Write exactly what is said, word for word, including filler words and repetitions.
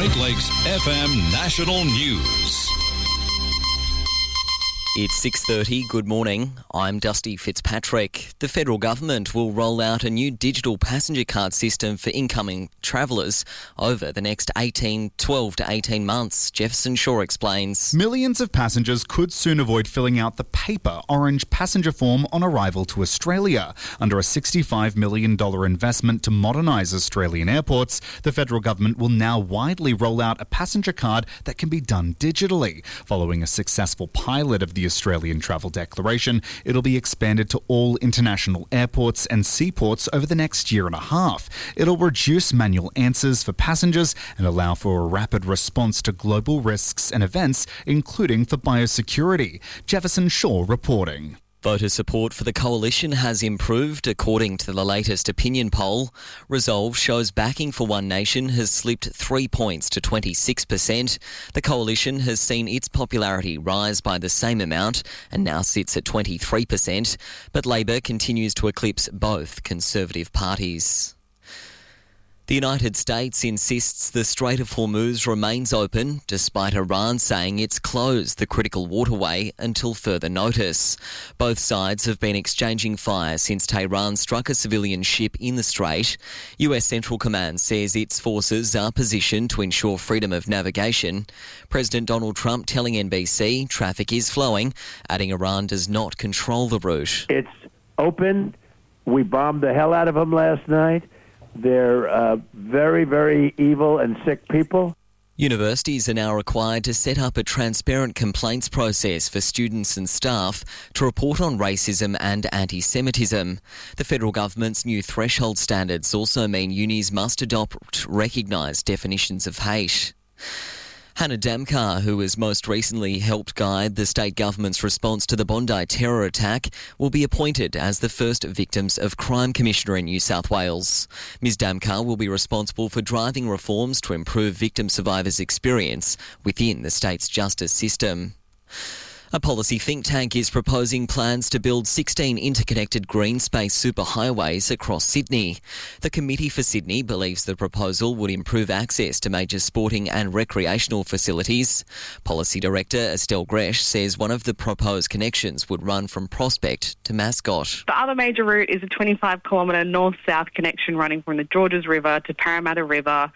Great Lakes F M National News. It's six thirty. Good morning. I'm Dusty Fitzpatrick. The federal government will roll out a new digital passenger card system for incoming travellers over the next eighteen, twelve to eighteen months. Jefferson Shaw explains. Millions of passengers could soon avoid filling out the paper orange passenger form on arrival to Australia. Under a sixty-five million dollars investment to modernise Australian airports, the federal government will now widely roll out a passenger card that can be done digitally. Following a successful pilot of the Australian Travel Declaration, it'll be expanded to all international airports and seaports over the next year and a half. It'll reduce manual answers for passengers and allow for a rapid response to global risks and events, including for biosecurity. Jefferson Shaw reporting. Voter support for the coalition has improved, according to the latest opinion poll. Resolve shows backing for One Nation has slipped three points to twenty-six percent. The coalition has seen its popularity rise by the same amount and now sits at twenty-three percent, but Labor continues to eclipse both Conservative parties. The United States insists the Strait of Hormuz remains open, despite Iran saying it's closed the critical waterway until further notice. Both sides have been exchanging fire since Tehran struck a civilian ship in the strait. U S Central Command says its forces are positioned to ensure freedom of navigation. President Donald Trump telling N B C traffic is flowing, adding Iran does not control the route. It's open. We bombed the hell out of them last night. They're uh, very, very evil and sick people. Universities are now required to set up a transparent complaints process for students and staff to report on racism and anti-Semitism. The federal government's new threshold standards also mean unis must adopt recognised definitions of hate. Hannah Damkar, who has most recently helped guide the state government's response to the Bondi terror attack, will be appointed as the first Victims of Crime Commissioner in New South Wales. Miz Damkar will be responsible for driving reforms to improve victim survivors' experience within the state's justice system. A policy think tank is proposing plans to build sixteen interconnected green space superhighways across Sydney. The Committee for Sydney believes the proposal would improve access to major sporting and recreational facilities. Policy Director Estelle Gresh says one of the proposed connections would run from Prospect to Mascot. The other major route is a twenty-five kilometre north-south connection running from the Georges River to Parramatta River